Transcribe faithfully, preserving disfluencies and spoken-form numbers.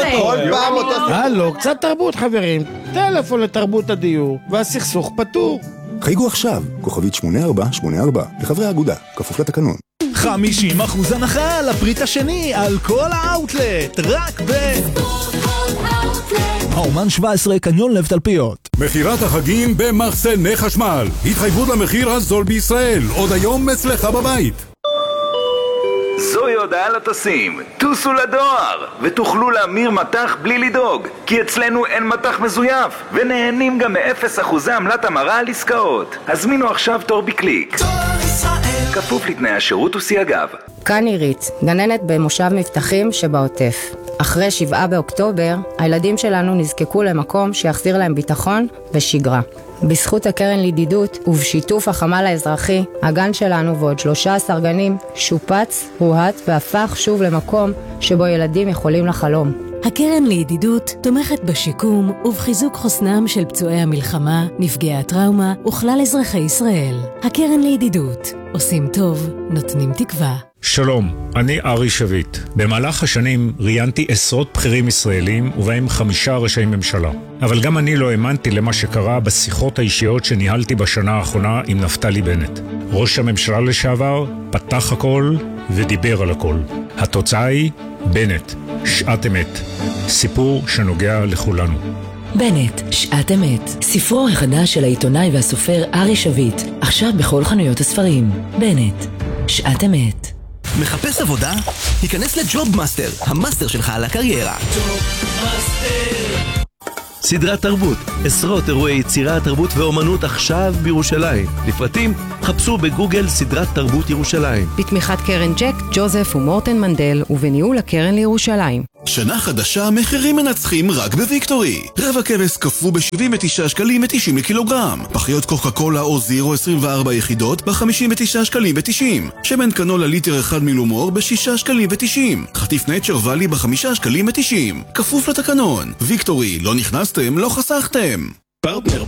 כל פעם אותו... הלו, קצת תרבות חברים. טלפון לתרבות הדיור, והסכסוך פתור. חייגו עכשיו, כוכבית שמונה ארבע שמונה ארבע, לחברי האגודה, כפוף לתקנון. חמישים אחוז הנחה על הפריט השני, על כל האוטלט, רק ב... האומן שבע עשרה, קניון לב תלפיות. מחירת החגים במחסני חשמל. התחייבות למחיר הזול בישראל, עוד היום אצלך בבית. זוהי הודעה לטסים, טוסו לדואר ותוכלו להמיר מטח בלי לדאוג, כי אצלנו אין מטח מזויף ונהנים גם מאפס אחוזי עמלת המרה על עסקאות. הזמינו עכשיו תור בקליק, כפוף לתנאי השירות וסייגיו. כאן עירית, גננת במושב מבטחים שבעוטף. אחרי שבעה באוקטובר, הילדים שלנו נזקקו למקום שיחזיר להם ביטחון ושגרה. בזכות הקרן לידידות ובשיתוף החמ"ל האזרחי, הגן שלנו ועוד שלושה עשר גנים שופץ, הוהט והפך שוב למקום שבו ילדים יכולים לחלום. הקרן לידידות תומכת בשיקום ובחיזוק חוסנם של פצועי המלחמה, נפגעי הטראומה וכלל אזרחי ישראל. הקרן לידידות, עושים טוב, נותנים תקווה. שלום, אני ארי שביט. במהלך השנים ראיינתי עשרות בכירים ישראלים ובהם חמישה ראשי ממשלה. אבל גם אני לא האמנתי למה שקרה בשיחות האישיות שניהלתי בשנה האחרונה עם נפתלי בנט. ראש הממשלה לשעבר פתח הכל ודיבר על הכל. התוצאה היא בנט, שעת אמת. סיפור שנוגע לכולנו. בנט, שעת אמת. ספרו החדש של העיתונאי והסופר ארי שביט, עכשיו בכל חנויות הספרים. בנט, שעת אמת. מחפש עבודה? היכנס לג'וב מאסטר, המאסטר שלך על הקריירה. סדרת תרבות, עשרות אירועי יצירה, תרבות ואומנות עכשיו בירושלים. לפרטים, חפשו בגוגל סדרת תרבות ירושלים. בתמיכת קרן ג'ק, ג'וזף ומורטן מנדל ובניהול הקרן לירושלים. שנה חדשה, מחירים מנצחים רק בוויקטורי. רבע כבש קפוא ב-שבעים ותשעה שקלים ו-תשעים לקילוגרם. פחיות קוקה קולה או זירו עשרים וארבע יחידות ב-חמישים ותשעה שקלים ו-תשעים. שמן קנולה ליטר אחד מילומור ב-שישה שקלים ו-תשעים. חטיף נצ'ר ואלי ב-חמישה שקלים ו-תשעים. כפוף לתקנון. ויקטורי, לא נכנסתם, לא חסכתם. פרטנר